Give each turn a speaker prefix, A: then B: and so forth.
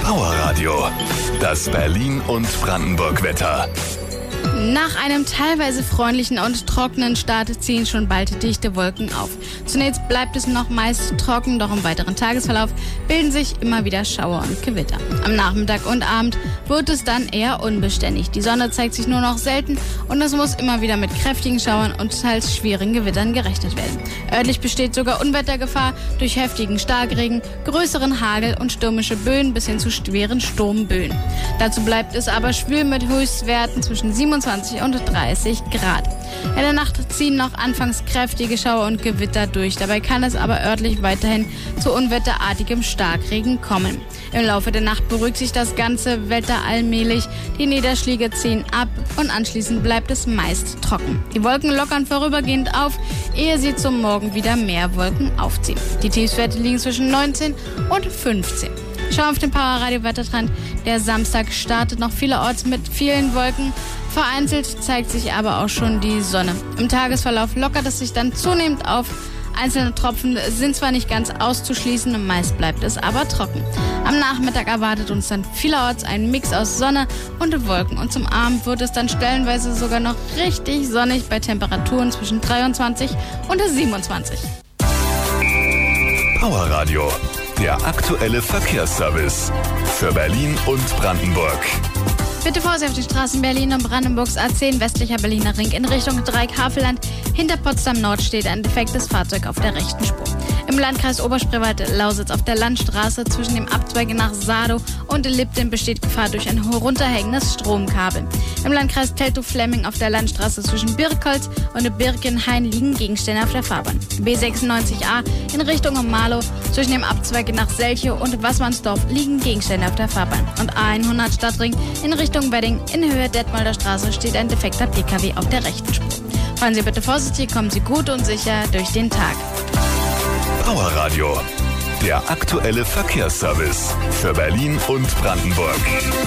A: Power Radio, das Berlin- und Brandenburg-Wetter.
B: Nach einem teilweise freundlichen und trockenen Start ziehen schon bald dichte Wolken auf. Zunächst bleibt es noch meist trocken, doch im weiteren Tagesverlauf bilden sich immer wieder Schauer und Gewitter. Am Nachmittag und Abend wird es dann eher unbeständig. Die Sonne zeigt sich nur noch selten und es muss immer wieder mit kräftigen Schauern und teils schweren Gewittern gerechnet werden. Örtlich besteht sogar Unwettergefahr durch heftigen Starkregen, größeren Hagel und stürmische Böen bis hin zu schweren Sturmböen. Dazu bleibt es aber schwül mit Höchstwerten zwischen 27 und 30 Grad. In der Nacht ziehen noch anfangs kräftige Schauer und Gewitter durch. Dabei kann es aber örtlich weiterhin zu unwetterartigem Starkregen kommen. Im Laufe der Nacht beruhigt sich das ganze Wetter allmählich. Die Niederschläge ziehen ab und anschließend bleibt es meist trocken. Die Wolken lockern vorübergehend auf, ehe sie zum Morgen wieder mehr Wolken aufziehen. Die Tiefstwerte liegen zwischen 19 und 15. Schau auf den Power Radio Wettertrend. Der Samstag startet noch vielerorts mit vielen Wolken. Vereinzelt zeigt sich aber auch schon die Sonne. Im Tagesverlauf lockert es sich dann zunehmend auf. Einzelne Tropfen sind zwar nicht ganz auszuschließen, meist bleibt es aber trocken. Am Nachmittag erwartet uns dann vielerorts ein Mix aus Sonne und Wolken. Und zum Abend wird es dann stellenweise sogar noch richtig sonnig bei Temperaturen zwischen 23 und 27.
A: Power Radio, der aktuelle Verkehrsservice für Berlin und Brandenburg.
B: Bitte Vorsicht auf den Straßen Berlin und Brandenburgs A10 westlicher Berliner Ring in Richtung Dreieck-Havelland. Hinter Potsdam Nord steht ein defektes Fahrzeug auf der rechten Spur. Im Landkreis Oberspreewald-Lausitz auf der Landstraße zwischen dem Abzweige nach Sadow und Lipten besteht Gefahr durch ein herunterhängendes Stromkabel. Im Landkreis Teltow-Fläming auf der Landstraße zwischen Birkholz und Birkenhain liegen Gegenstände auf der Fahrbahn. B96a in Richtung Marlow zwischen dem Abzweige nach Selchow und Wassmannsdorf liegen Gegenstände auf der Fahrbahn. Und A100 Stadtring in Richtung Wedding in Höhe Detmolder Straße steht ein defekter PKW auf der rechten Spur. Fahren Sie bitte vorsichtig, kommen Sie gut und sicher durch den Tag.
A: Power Radio, der aktuelle Verkehrsservice für Berlin und Brandenburg.